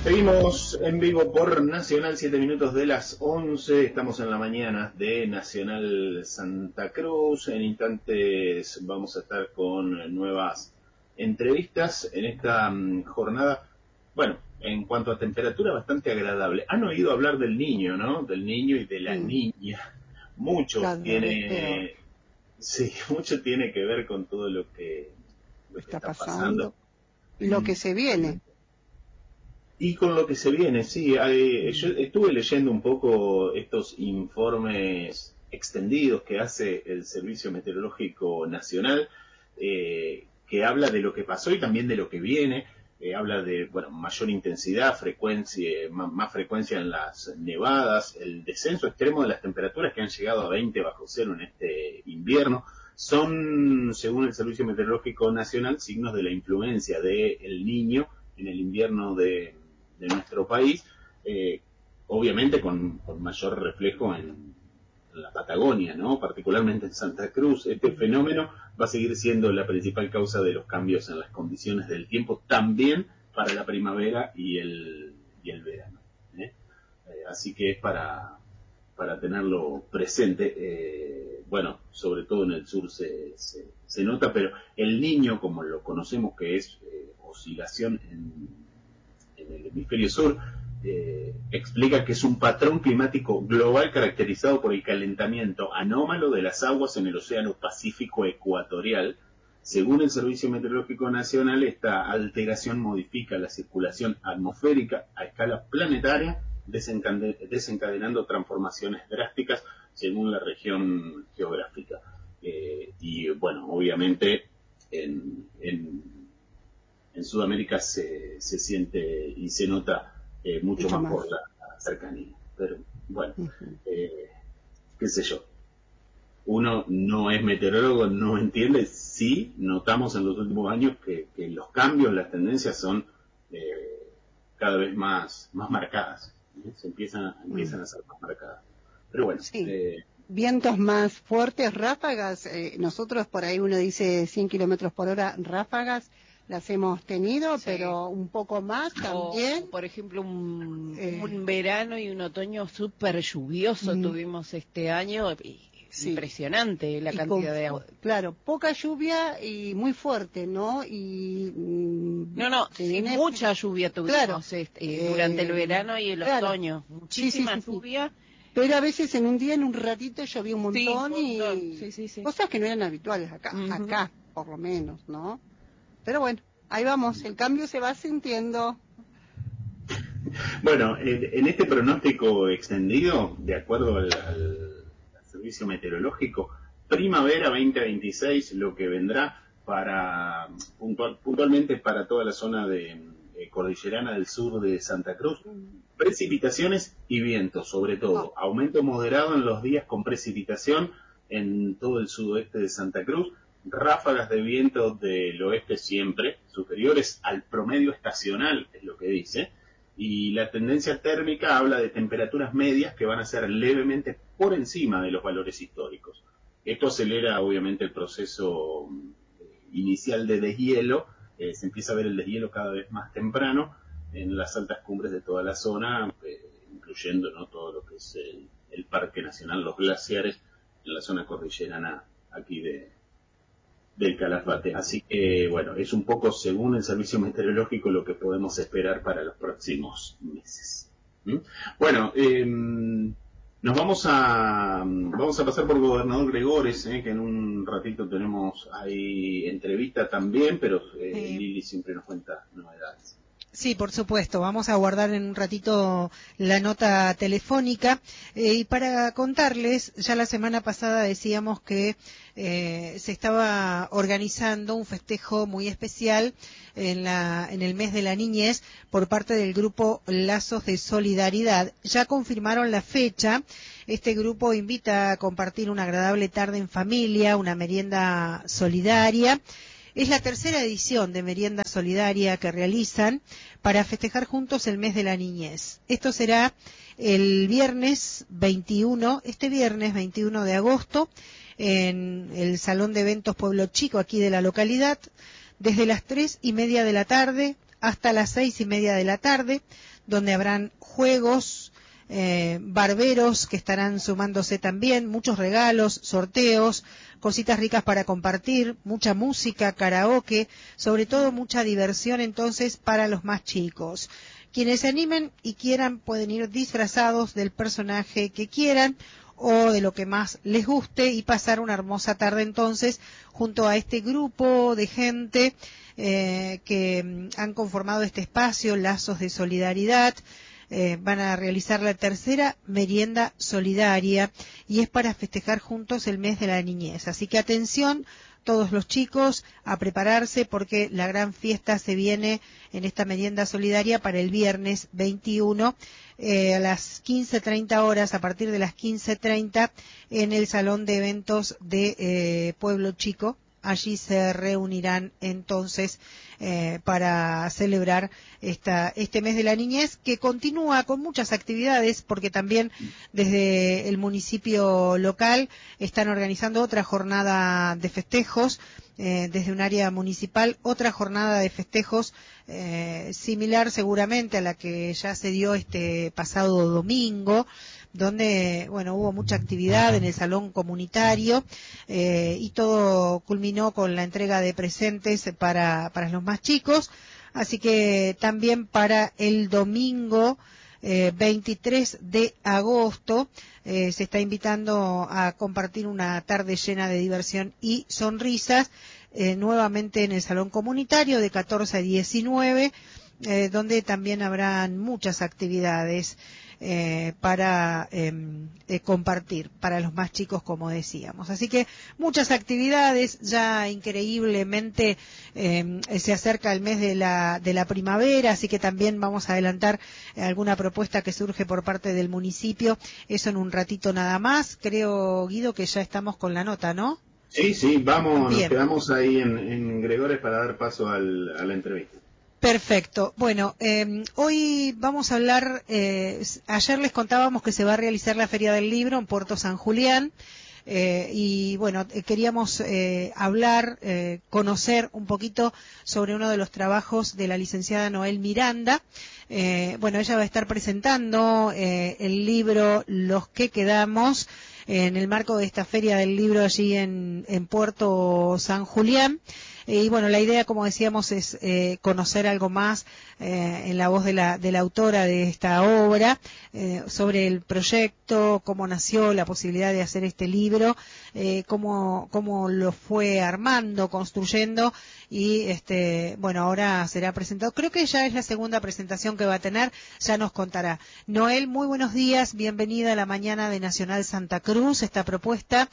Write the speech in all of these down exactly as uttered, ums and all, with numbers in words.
Seguimos en vivo por Nacional, siete minutos de las once, estamos en la mañana de Nacional Santa Cruz. En instantes vamos a estar con nuevas entrevistas en esta um, jornada. Bueno, en cuanto a temperatura, bastante agradable. Han oído hablar del niño, ¿no? Del niño y de la mm. niña. Mucho Cada tiene, sí, mucho tiene que ver con todo lo que, lo está, que está pasando, pasando. Y lo que se viene. Y con lo que se viene, sí. Eh, yo estuve leyendo un poco estos informes extendidos que hace el Servicio Meteorológico Nacional, eh, que habla de lo que pasó y también de lo que viene. Eh, habla de, bueno, mayor intensidad, frecuencia, más, más frecuencia en las nevadas, el descenso extremo de las temperaturas que han llegado a veinte bajo cero en este invierno. Son, según el Servicio Meteorológico Nacional, signos de la influencia del Niño en el invierno de, de nuestro país, eh, obviamente con, con mayor reflejo en, en la Patagonia, ¿no? Particularmente en Santa Cruz. Este fenómeno va a seguir siendo la principal causa de los cambios en las condiciones del tiempo, también para la primavera y el, y el verano, ¿eh? Eh, así que es para, para tenerlo presente. Eh, bueno, sobre todo en el sur se, se, se nota, pero el Niño, como lo conocemos, que es eh, oscilación en, en el hemisferio sur, eh, explica que es un patrón climático global caracterizado por el calentamiento anómalo de las aguas en el Océano Pacífico ecuatorial. Según el Servicio Meteorológico Nacional, esta alteración modifica la circulación atmosférica a escala planetaria, desencadenando transformaciones drásticas según la región geográfica. Eh, y bueno, obviamente en, en, en Sudamérica se, se siente y se nota eh, mucho, mucho más, más por la, la cercanía. Pero bueno, uh-huh. eh, qué sé yo. Uno no es meteorólogo, no entiende. Sí, notamos en los últimos años que, que los cambios, las tendencias son eh, cada vez más, más marcadas. ¿eh? Se empiezan, empiezan a ser más marcadas. Pero bueno. Sí. Eh, Vientos más fuertes, ráfagas. Eh, nosotros por ahí uno dice cien kilómetros por hora, ráfagas. Las hemos tenido, sí. Pero un poco más también. O, por ejemplo, un, eh, un verano y un otoño súper lluvioso mm. tuvimos este año. Y, sí. Impresionante la y cantidad con, de agua. Claro, poca lluvia y muy fuerte, ¿no? Y no, no, sí, viene... mucha lluvia tuvimos claro. este, eh, durante el verano y el claro. otoño. Muchísima sí, sí, sí, lluvia. Sí. Pero a veces en un día, en un ratito, llovía un montón, sí, un montón. y sí, sí, sí. cosas que no eran habituales acá, uh-huh. acá por lo menos, ¿no? Pero bueno, ahí vamos, el cambio se va sintiendo. Bueno, en, en este pronóstico extendido, de acuerdo al, al, al Servicio Meteorológico, primavera veinte veintiséis, lo que vendrá para puntual, puntualmente para toda la zona de eh, cordillerana del sur de Santa Cruz, precipitaciones y vientos, sobre todo, oh. aumento moderado en los días con precipitación en todo el sudoeste de Santa Cruz, ráfagas de viento del oeste siempre, superiores al promedio estacional, es lo que dice, y la tendencia térmica habla de temperaturas medias que van a ser levemente por encima de los valores históricos. Esto acelera obviamente el proceso inicial de deshielo, eh, se empieza a ver el deshielo cada vez más temprano en las altas cumbres de toda la zona, eh, incluyendo, ¿no?, todo lo que es el, el Parque Nacional, los glaciares, en la zona cordillerana aquí de del Calafate. Así que, bueno, es un poco, según el Servicio Meteorológico, lo que podemos esperar para los próximos meses. ¿Mm? Bueno, eh, nos vamos a vamos a pasar por Gobernador Gregores, eh, que en un ratito tenemos ahí entrevista también, pero eh, sí. Lili siempre nos cuenta novedades. Sí, por supuesto. Vamos a guardar en un ratito la nota telefónica. Eh, y para contarles, ya la semana pasada decíamos que eh, se estaba organizando un festejo muy especial en, la, en el mes de la niñez por parte del grupo Lazos de Solidaridad. Ya confirmaron la fecha. Este grupo invita a compartir una agradable tarde en familia, una merienda solidaria. Es la tercera edición de Merienda Solidaria que realizan para festejar juntos el mes de la niñez. Esto será el viernes veintiuno, este viernes veintiuno de agosto, en el Salón de Eventos Pueblo Chico, aquí de la localidad, desde las tres y media de la tarde hasta las seis y media de la tarde, donde habrán juegos, eh, barberos que estarán sumándose también, muchos regalos, sorteos, cositas ricas para compartir, mucha música, karaoke, sobre todo mucha diversión entonces para los más chicos. Quienes se animen y quieran pueden ir disfrazados del personaje que quieran o de lo que más les guste y pasar una hermosa tarde entonces junto a este grupo de gente eh, que han conformado este espacio, Lazos de Solidaridad. Eh, van a realizar la tercera merienda solidaria y es para festejar juntos el mes de la niñez. Así que atención, todos los chicos, a prepararse porque la gran fiesta se viene en esta merienda solidaria para el viernes veintiuno eh, a las quince treinta horas, a partir de las quince treinta en el Salón de Eventos de eh, Pueblo Chico. Allí se reunirán entonces eh, para celebrar esta, este mes de la niñez, que continúa con muchas actividades, porque también desde el municipio local están organizando otra jornada de festejos, eh, desde un área municipal, otra jornada de festejos eh, similar seguramente a la que ya se dio este pasado domingo, donde, bueno, hubo mucha actividad en el salón comunitario eh, y todo culminó con la entrega de presentes para, para los más chicos. Así que también para el domingo eh, veintitrés de agosto eh, se está invitando a compartir una tarde llena de diversión y sonrisas, eh, nuevamente en el salón comunitario de catorce a diecinueve, eh, donde también habrán muchas actividades Eh, para eh, eh, compartir para los más chicos, como decíamos. Así que muchas actividades, ya increíblemente eh, se acerca el mes de la de la primavera, así que también vamos a adelantar alguna propuesta que surge por parte del municipio, eso en un ratito nada más. Creo, Guido, que ya estamos con la nota, ¿no? Sí, sí, vamos, Bien. Nos quedamos ahí en, en Gregores para dar paso al, a la entrevista. Perfecto. Bueno, eh, hoy vamos a hablar, eh, ayer les contábamos que se va a realizar la Feria del Libro en Puerto San Julián, eh, y bueno, eh, queríamos eh, hablar, eh, conocer un poquito sobre uno de los trabajos de la licenciada Noel Miranda. Eh, bueno, ella va a estar presentando eh, el libro Los que quedamos en el marco de esta Feria del Libro allí en, en Puerto San Julián. Y bueno, la idea, como decíamos, es eh, conocer algo más eh, en la voz de la, de la autora de esta obra, eh, sobre el proyecto, cómo nació la posibilidad de hacer este libro, eh, cómo, cómo lo fue armando, construyendo, y este, bueno, ahora será presentado. Creo que ya es la segunda presentación que va a tener, ya nos contará. Noel, muy buenos días, bienvenida a la mañana de Nacional Santa Cruz, esta propuesta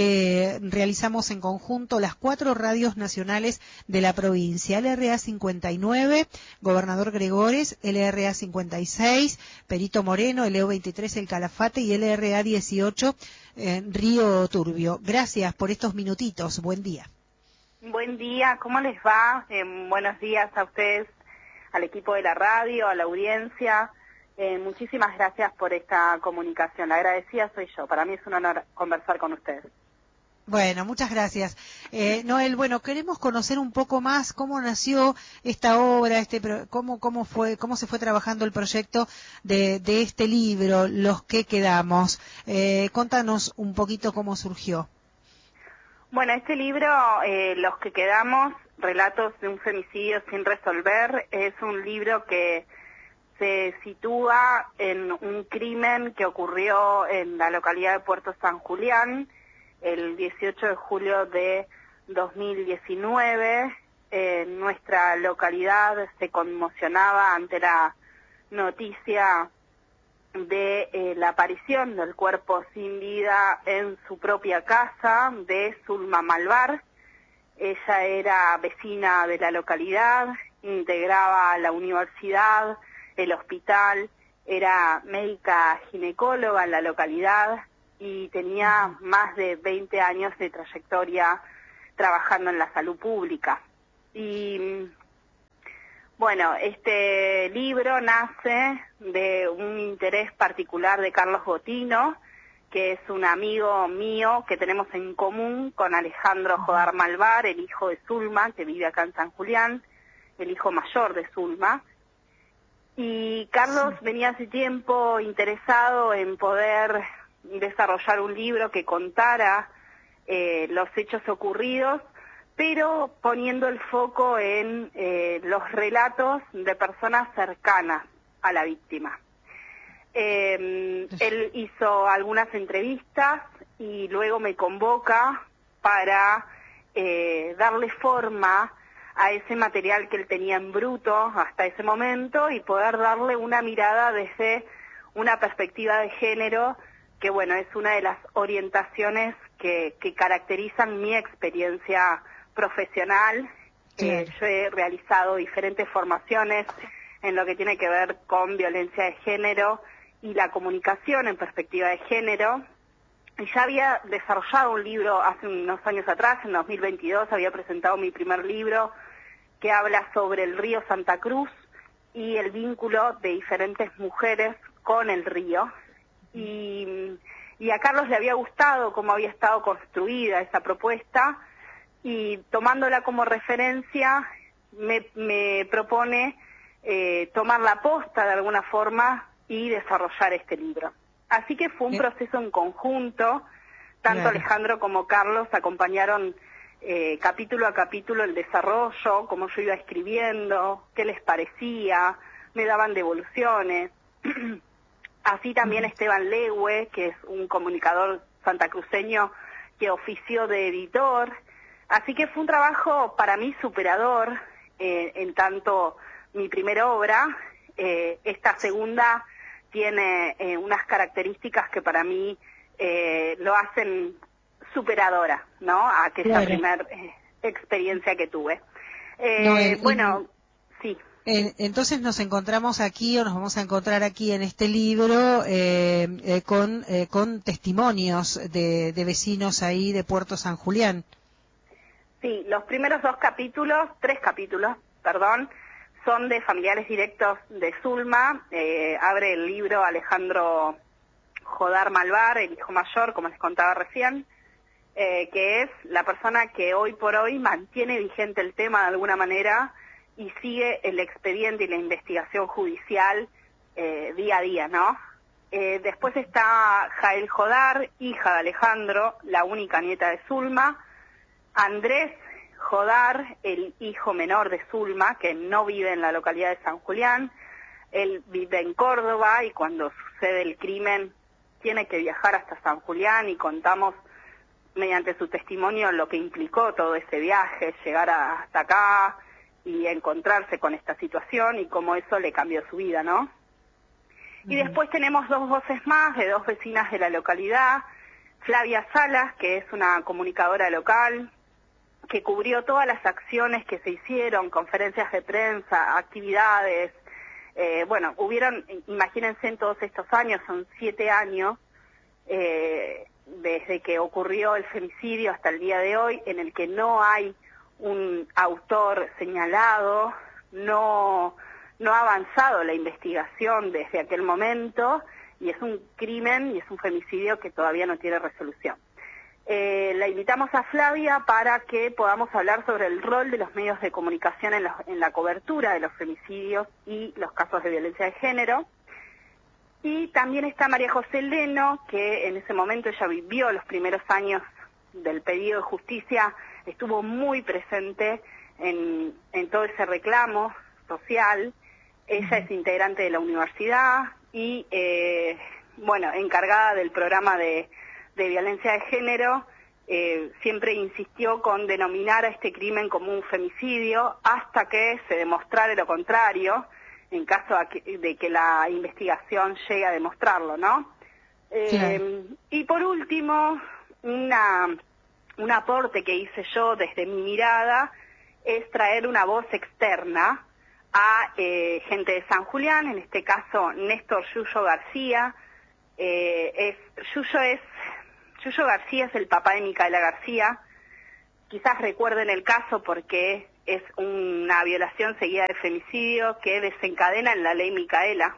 que realizamos en conjunto las cuatro radios nacionales de la provincia, L R A cincuenta y nueve, Gobernador Gregores, L R A cincuenta y seis, Perito Moreno, L O veintitrés, El Calafate, y L R A dieciocho, eh, Río Turbio. Gracias por estos minutitos, buen día. Buen día, ¿cómo les va? Eh, buenos días a ustedes, al equipo de la radio, a la audiencia. Eh, muchísimas gracias por esta comunicación, la agradecida soy yo, para mí es un honor conversar con ustedes. Bueno, muchas gracias. Eh, Noel, bueno, queremos conocer un poco más cómo nació esta obra, este, cómo, cómo fue, cómo se fue trabajando el proyecto de, de este libro, Los que quedamos. Eh, contanos un poquito cómo surgió. Bueno, este libro, eh, Los que quedamos, relatos de un femicidio sin resolver, es un libro que se sitúa en un crimen que ocurrió en la localidad de Puerto San Julián, el dieciocho de julio de dos mil diecinueve. Eh, nuestra localidad se conmocionaba ante la noticia de eh, la aparición del cuerpo sin vida en su propia casa de Zulma Malvar. Ella era vecina de la localidad, integraba la universidad, el hospital, era médica ginecóloga en la localidad y tenía más de veinte años de trayectoria trabajando en la salud pública. Y bueno, este libro nace de un interés particular de Carlos Botino, que es un amigo mío que tenemos en común con Alejandro Jodar Malvar, el hijo de Zulma, que vive acá en San Julián, el hijo mayor de Zulma. Y Carlos sí. venía hace tiempo interesado en poder desarrollar un libro que contara eh, los hechos ocurridos, pero poniendo el foco en eh, los relatos de personas cercanas a la víctima. Eh, él hizo algunas entrevistas y luego me convoca para eh, darle forma a ese material que él tenía en bruto hasta ese momento y poder darle una mirada desde una perspectiva de género que, bueno, es una de las orientaciones que, que caracterizan mi experiencia profesional. Sí. Eh, yo he realizado diferentes formaciones en lo que tiene que ver con violencia de género y la comunicación en perspectiva de género. Y ya había desarrollado un libro hace unos años atrás, en dos mil veintidós, había presentado mi primer libro que habla sobre el río Santa Cruz y el vínculo de diferentes mujeres con el río. Y, y a Carlos le había gustado cómo había estado construida esa propuesta y tomándola como referencia me, me propone eh, tomar la posta de alguna forma y desarrollar este libro. Así que fue un proceso en conjunto, tanto claro. Alejandro como Carlos acompañaron eh, capítulo a capítulo el desarrollo, cómo yo iba escribiendo, qué les parecía, me daban devoluciones. Así también uh-huh. Esteban Legue, que es un comunicador santacruceño que ofició de editor. Así que fue un trabajo para mí superador, eh, en tanto mi primera obra, eh, esta segunda tiene eh, unas características que para mí eh, lo hacen superadora, ¿no? A aquella claro. primera eh, experiencia que tuve. Eh, no, en, bueno, en, sí. En, entonces nos encontramos aquí, o nos vamos a encontrar aquí en este libro, eh, eh, con, eh, con testimonios de, de vecinos ahí de Puerto San Julián. Sí, los primeros dos capítulos, tres capítulos, perdón, son de familiares directos de Zulma. Eh, abre el libro Alejandro Jodar Malvar, el hijo mayor, como les contaba recién, eh, que es la persona que hoy por hoy mantiene vigente el tema de alguna manera y sigue el expediente y la investigación judicial eh, día a día, ¿no? Eh, después está Jael Jodar, hija de Alejandro, la única nieta de Zulma. Andrés Jodar, el hijo menor de Zulma, que no vive en la localidad de San Julián. Él vive en Córdoba y cuando sucede el crimen tiene que viajar hasta San Julián y contamos mediante su testimonio lo que implicó todo ese viaje, llegar a, hasta acá y encontrarse con esta situación y cómo eso le cambió su vida, ¿no? Uh-huh. Y después tenemos dos voces más de dos vecinas de la localidad. Flavia Salas, que es una comunicadora local, que cubrió todas las acciones que se hicieron, conferencias de prensa, actividades. Eh, bueno, hubieron, imagínense en todos estos años, son siete años, eh, desde que ocurrió el femicidio hasta el día de hoy, en el que no hay un autor señalado, no, no ha avanzado la investigación desde aquel momento, y es un crimen y es un femicidio que todavía no tiene resolución. Eh, la invitamos a Flavia para que podamos hablar sobre el rol de los medios de comunicación en la, en la cobertura de los femicidios y los casos de violencia de género. Y también está María José Leno, que en ese momento ella vivió los primeros años del pedido de justicia, estuvo muy presente en, en todo ese reclamo social. Ella es integrante de la universidad y, eh, bueno, encargada del programa de de violencia de género, eh, siempre insistió con denominar a este crimen como un femicidio hasta que se demostrara lo contrario, en caso de que la investigación llegue a demostrarlo, ¿no? Eh, sí. Y por último, una, un aporte que hice yo desde mi mirada es traer una voz externa a eh, gente de San Julián, en este caso Néstor Yuyo García. Eh, es, Yuyo es Yuyo García es el papá de Micaela García. Quizás recuerden el caso porque es una violación seguida de femicidio que desencadena en la ley Micaela,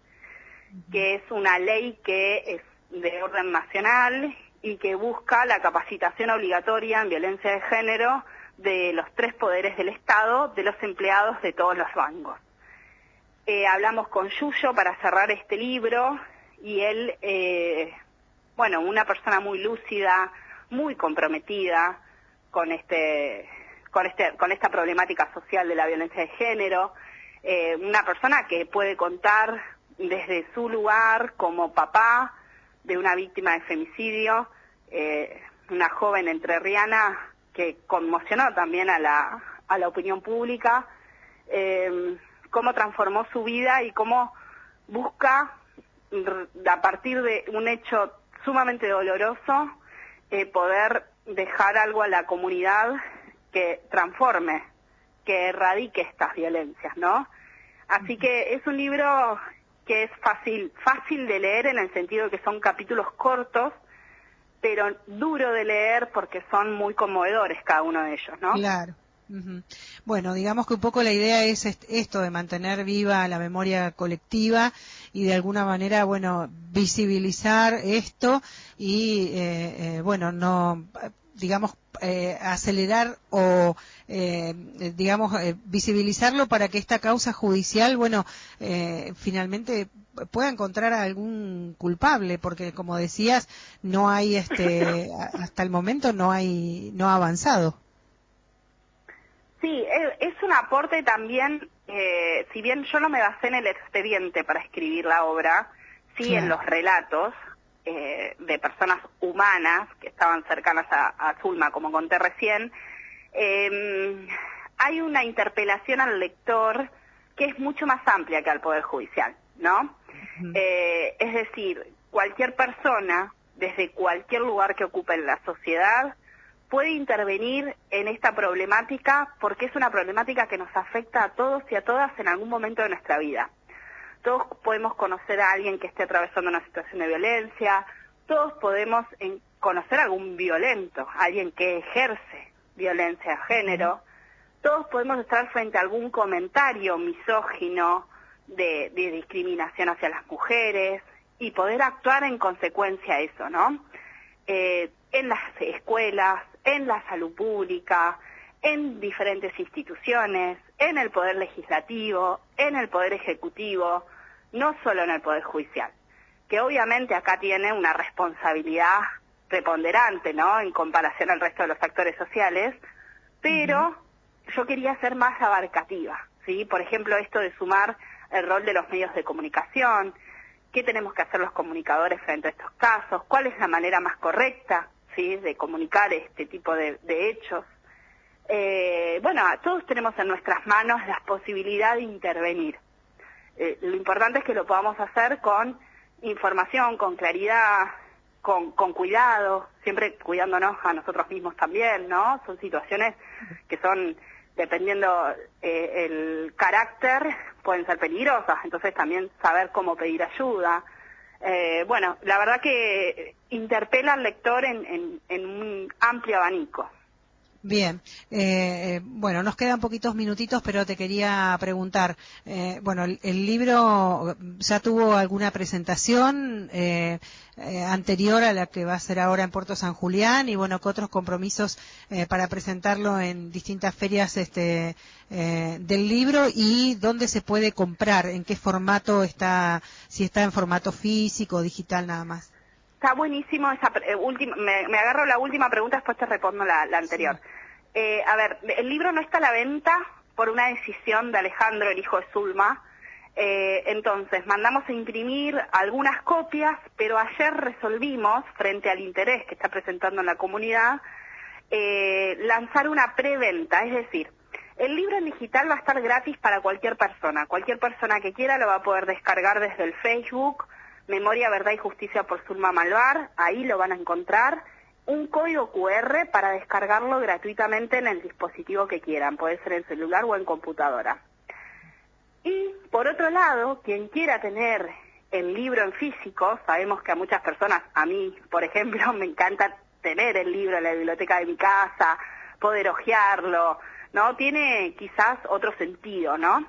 que es una ley que es de orden nacional y que busca la capacitación obligatoria en violencia de género de los tres poderes del Estado, de los empleados de todos los rangos. eh, hablamos con Yuyo para cerrar este libro y él, eh, bueno, una persona muy lúcida, muy comprometida con este, con este, con esta problemática social de la violencia de género, eh, una persona que puede contar desde su lugar como papá de una víctima de femicidio, eh, una joven entrerriana que conmocionó también a la, a la opinión pública, eh, cómo transformó su vida y cómo busca, a partir de un hecho sumamente doloroso, eh, poder dejar algo a la comunidad que transforme, que erradique estas violencias, ¿no? Así que es un libro que es fácil, fácil de leer en el sentido de que son capítulos cortos, pero duro de leer porque son muy conmovedores cada uno de ellos, ¿no? Claro. Uh-huh. Bueno, digamos que un poco la idea es esto de mantener viva la memoria colectiva y de alguna manera, bueno, visibilizar esto y, eh, eh, bueno, no, digamos, eh, acelerar o, eh, digamos, eh, visibilizarlo para que esta causa judicial, bueno, eh, finalmente pueda encontrar a algún culpable, porque como decías, no hay, este, hasta el momento no hay, no ha avanzado. Sí, es un aporte también, eh, si bien yo no me basé en el expediente para escribir la obra, sí claro. En los relatos eh, de personas humanas que estaban cercanas a, a Zulma, como conté recién, eh, hay una interpelación al lector que es mucho más amplia que al Poder Judicial, ¿no? Uh-huh. Eh, es decir, cualquier persona, desde cualquier lugar que ocupe en la sociedad, puede intervenir en esta problemática porque es una problemática que nos afecta a todos y a todas en algún momento de nuestra vida. Todos podemos conocer a alguien que esté atravesando una situación de violencia, todos podemos en, conocer a algún violento, alguien que ejerce violencia de género, todos podemos estar frente a algún comentario misógino de, de discriminación hacia las mujeres y poder actuar en consecuencia a eso, ¿no? Eh, en las escuelas, en la salud pública, en diferentes instituciones, en el Poder Legislativo, en el Poder Ejecutivo, no solo en el Poder Judicial, que obviamente acá tiene una responsabilidad preponderante, ¿no?, en comparación al resto de los actores sociales, pero uh-huh. yo quería ser más abarcativa, ¿sí? Por ejemplo, esto de sumar el rol de los medios de comunicación, qué tenemos que hacer los comunicadores frente a estos casos, cuál es la manera más correcta, ¿sí?, de comunicar este tipo de, de hechos. Eh, bueno, todos tenemos en nuestras manos la posibilidad de intervenir. Eh, lo importante es que lo podamos hacer con información, con claridad, con, con cuidado, siempre cuidándonos a nosotros mismos también, ¿no? Son situaciones que son, dependiendo eh, el carácter, pueden ser peligrosas, entonces también saber cómo pedir ayuda. Eh, bueno, la verdad que interpela al lector en, en, en un amplio abanico. Bien, eh, bueno, nos quedan poquitos minutitos, pero te quería preguntar, eh, bueno, el, el libro ya tuvo alguna presentación eh, eh, anterior a la que va a ser ahora en Puerto San Julián y bueno, ¿qué otros compromisos eh, para presentarlo en distintas ferias este eh, del libro y dónde se puede comprar, en qué formato está, si está en formato físico o digital nada más? Está buenísimo esa eh, última, me, me agarro la última pregunta, después te respondo la, la anterior. Sí. Eh, a ver, el libro no está a la venta por una decisión de Alejandro, el hijo de Zulma. Eh, entonces, mandamos a imprimir algunas copias, pero ayer resolvimos, frente al interés que está presentando en la comunidad, eh, lanzar una preventa, es decir, el libro en digital va a estar gratis para cualquier persona. Cualquier persona que quiera lo va a poder descargar desde el Facebook, Memoria, Verdad y Justicia por Zulma Malvar, ahí lo van a encontrar, un código cu erre para descargarlo gratuitamente en el dispositivo que quieran, puede ser en celular o en computadora. Y por otro lado, quien quiera tener el libro en físico, sabemos que a muchas personas, a mí por ejemplo, me encanta tener el libro en la biblioteca de mi casa, poder hojearlo, ¿no? Tiene quizás otro sentido, ¿no?